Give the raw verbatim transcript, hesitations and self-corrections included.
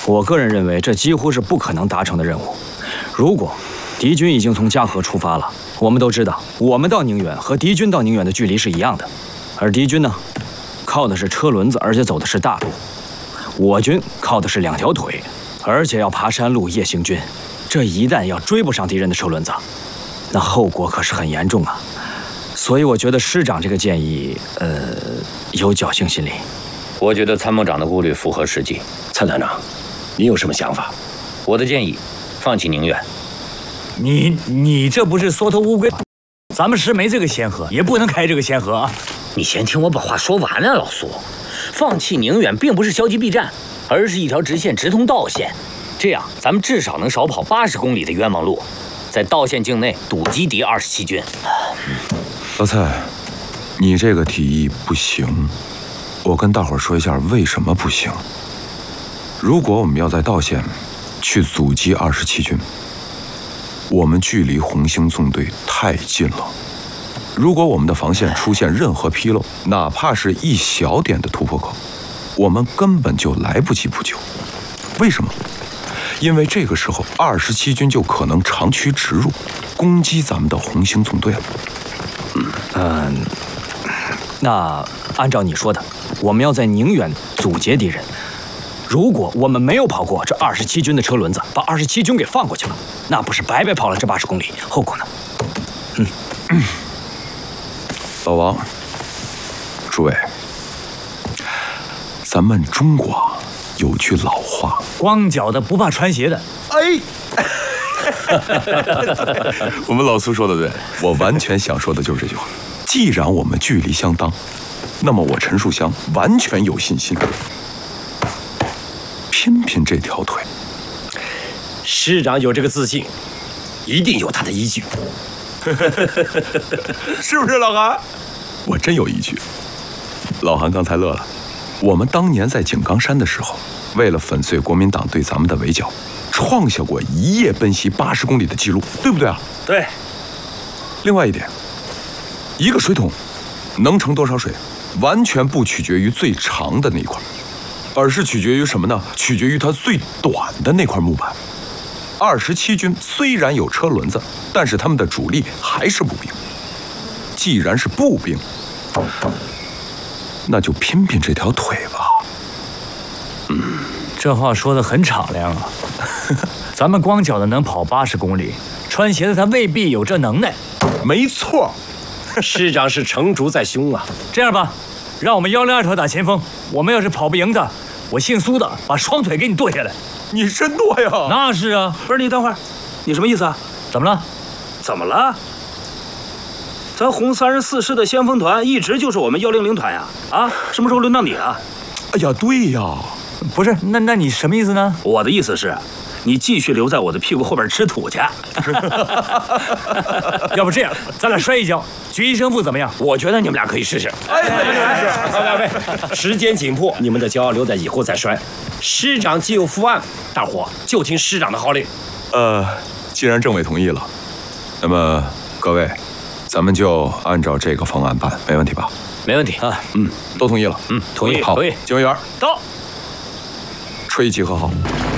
我个人认为，这几乎是不可能达成的任务。如果敌军已经从嘉禾出发了，我们都知道，我们到宁远和敌军到宁远的距离是一样的，而敌军呢，靠的是车轮子，而且走的是大路；我军靠的是两条腿，而且要爬山路夜行军。这一旦要追不上敌人的车轮子，那后果可是很严重啊！所以我觉得师长这个建议，呃，有侥幸心理。 我觉得参谋长的顾虑符合实际。 参团长，你有什么想法？ 我的建议，放弃宁远。 你你这不是缩头乌龟吗？咱们师没这个先河，也不能开这个先河啊！ 你先听我把话说完啊，老苏。放弃宁远并不是消极避战，而是一条直线直通道线。这样，咱们至少能少跑八十公里的冤枉路，在道线境内堵击敌二十七军。 老蔡，你这个提议不行。我跟大伙儿说一下为什么不行。如果我们要在道线去阻击二十七军，我们距离红星纵队太近了。如果我们的防线出现任何纰漏，哪怕是一小点的突破口，我们根本就来不及补救。为什么？因为这个时候二十七军就可能长驱直入，攻击咱们的红星纵队了。 嗯嗯，那按照你说的，我们要在宁远阻截敌人。如果我们没有跑过这二十七军的车轮子，把二十七军给放过去了，那不是白白跑了这八十公里？后果呢？嗯， 嗯老王，诸位，咱们中国有句老话， 光脚的不怕穿鞋的。 哎，我们老苏说的对，我完全想说的就是这句话。既然我们距离相当，那么我陈树湘完全有信心拼拼这条腿。 师长有这个自信，一定有他的依据。是不是老韩？ 我真有依据。老韩刚才乐了。我们当年在井冈山的时候，为了粉碎国民党对咱们的围剿，创下过一夜奔袭八十公里的记录，对不对啊？ 对。 另外一点，一个水桶能盛多少水，完全不取决于最长的那块，而是取决于什么呢？取决于它最短的那块木板。二十七军虽然有车轮子，但是他们的主力还是步兵。既然是步兵，那就拼拼这条腿吧。 嗯，这话说得很敞亮啊。咱们光脚的能跑八十公里，穿鞋的他未必有这能耐。 没错， 师长是成竹在胸啊。 这样吧，让我们幺零二团打前锋。我们要是跑不赢他，我姓苏的把双腿给你剁下来。 你真剁呀？ 那是啊。 不是你等会儿，你什么意思啊？ 怎么了？ 怎么了？咱红三十四师的先锋团一直就是我们幺零零团呀！啊，什么时候轮到你了？ 哎呀，对呀。 不是，那那你什么意思呢？ 我的意思是，你继续留在我的屁股后边吃土去。 要不这样，咱俩摔一跤，决一胜负怎么样？ 我觉得你们俩可以试试。哎，好，两位，时间紧迫，你们的骄傲留在以后再摔。师长既有副案，大伙就听师长的号令。 呃，既然政委同意了，那么各位，咱们就按照这个方案办，没问题吧？ 没问题啊，嗯，都同意了。 嗯，同意， 好， 同意。 警卫员到， 吹集合号。